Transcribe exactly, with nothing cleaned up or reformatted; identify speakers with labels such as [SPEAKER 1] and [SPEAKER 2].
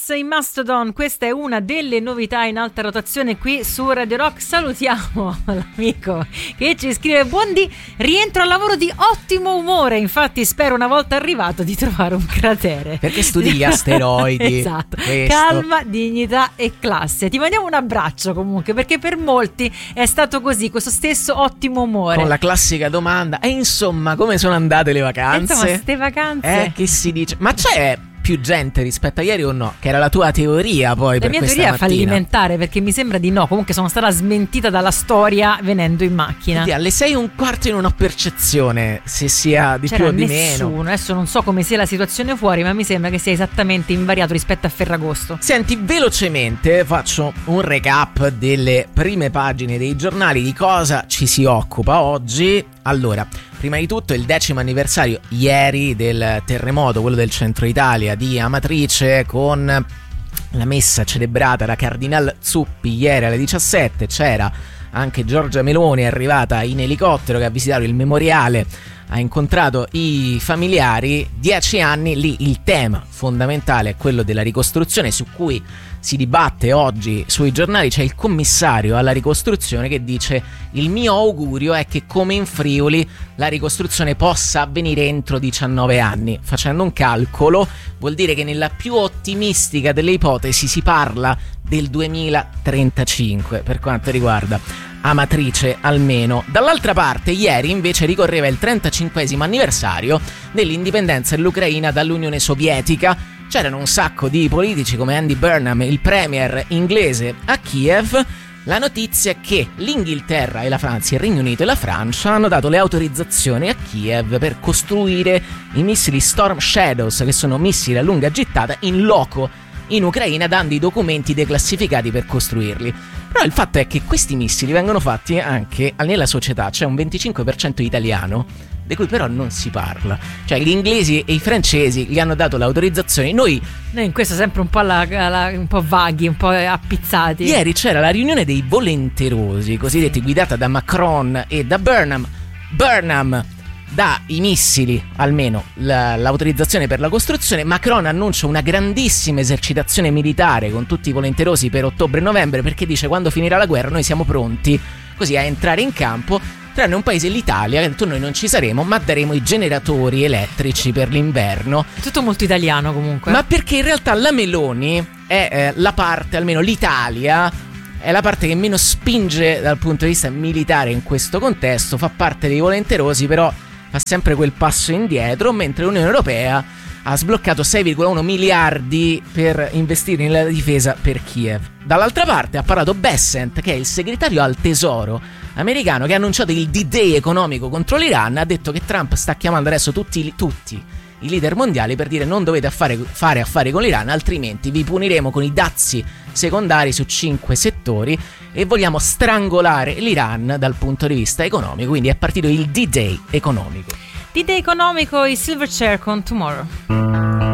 [SPEAKER 1] Boss in Mastodon, questa è una delle novità in alta rotazione qui su Radio Rock. Salutiamo l'amico che ci scrive: buondì, rientro al lavoro di ottimo umore, infatti spero una volta arrivato di trovare un cratere.
[SPEAKER 2] Perché studi gli asteroidi.
[SPEAKER 1] Esatto,
[SPEAKER 2] questo.
[SPEAKER 1] Calma, dignità e classe. Ti mandiamo un abbraccio comunque, perché per molti è stato così, questo stesso ottimo umore.
[SPEAKER 2] Con la classica domanda: e insomma, come sono andate le vacanze?
[SPEAKER 1] Insomma, ste vacanze.
[SPEAKER 2] Eh, che si dice? Ma c'è più gente rispetto a ieri o no? Che era la tua teoria poi
[SPEAKER 1] la
[SPEAKER 2] per
[SPEAKER 1] mia
[SPEAKER 2] questa
[SPEAKER 1] teoria è
[SPEAKER 2] mattina.
[SPEAKER 1] fallimentare, perché mi sembra di no. Comunque sono stata smentita dalla storia venendo in macchina.
[SPEAKER 2] Quindi alle sei e un quarto io non ho percezione se sia di
[SPEAKER 1] C'era
[SPEAKER 2] più o di
[SPEAKER 1] nessuno.
[SPEAKER 2] meno.
[SPEAKER 1] Adesso non so come sia la situazione fuori, ma mi sembra che sia esattamente invariato rispetto a Ferragosto.
[SPEAKER 2] Senti, velocemente faccio un recap delle prime pagine dei giornali, di cosa ci si occupa oggi. Allora, prima di tutto il decimo anniversario ieri del terremoto, quello del centro Italia di Amatrice, con la messa celebrata da Cardinal Zuppi ieri alle diciassette. C'era anche Giorgia Meloni, è arrivata in elicottero, che ha visitato il memoriale, ha incontrato i familiari. Dieci anni, lì il tema fondamentale è quello della ricostruzione, su cui si dibatte oggi sui giornali. C'è il commissario alla ricostruzione che dice: il mio augurio è che come in Friuli la ricostruzione possa avvenire entro diciannove anni. Facendo un calcolo vuol dire che nella più ottimistica delle ipotesi si parla del duemilatrentacinque per quanto riguarda Amatrice almeno. Dall'altra parte ieri invece ricorreva il trentacinquesimo anniversario dell'indipendenza dell'Ucraina dall'Unione Sovietica. C'erano un sacco di politici come Andy Burnham, il premier inglese, a Kiev. La notizia è che l'Inghilterra e la Francia, il Regno Unito e la Francia hanno dato le autorizzazioni a Kiev per costruire i missili Storm Shadows, che sono missili a lunga gittata, in loco in Ucraina, dando i documenti declassificati per costruirli. Però il fatto è che questi missili vengono fatti anche nella società, c'è un venticinque per cento italiano, di cui però non si parla. Cioè gli inglesi e i francesi gli hanno dato l'autorizzazione, noi
[SPEAKER 1] Noi in questo sempre un po', alla, alla, un po' vaghi, un po' appizzati.
[SPEAKER 2] Ieri c'era la riunione dei volenterosi, cosiddetti, guidata da Macron e da Burnham. Burnham dà i missili, almeno la, l'autorizzazione per la costruzione. Macron annuncia una grandissima esercitazione militare con tutti i volenterosi per ottobre e novembre, perché dice: quando finirà la guerra noi siamo pronti così a entrare in campo. Tranne un paese, l'Italia, che ha detto: noi non ci saremo, ma daremo i generatori elettrici per l'inverno.
[SPEAKER 1] È tutto molto italiano comunque.
[SPEAKER 2] Ma perché in realtà la Meloni è eh, la parte, almeno l'Italia è la parte che meno spinge dal punto di vista militare in questo contesto, fa parte dei volenterosi, però fa sempre quel passo indietro, mentre l'Unione Europea ha sbloccato sei virgola uno miliardi per investire nella difesa per Kiev. Dall'altra parte ha parlato Bessent, che è il segretario al tesoro americano, che ha annunciato il D-Day economico contro l'Iran. Ha detto che Trump sta chiamando adesso tutti, tutti i leader mondiali per dire: non dovete affare, fare affari con l'Iran, altrimenti vi puniremo con i dazi secondari su cinque settori, e vogliamo strangolare l'Iran dal punto di vista economico. Quindi è partito il D-Day economico.
[SPEAKER 1] D-Day economico, il Silverchair con Tomorrow.